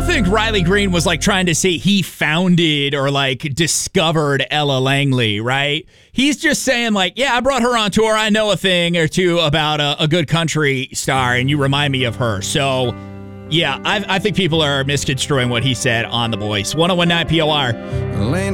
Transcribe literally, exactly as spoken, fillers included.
think Riley Green was like trying to say he founded or like discovered Ella Langley, right? He's just saying like, yeah, I brought her on tour. I know a thing or two about a, a good country star, and you remind me of her. So, yeah, I, I think people are misconstruing what he said on The Voice. one oh one point nine P O R.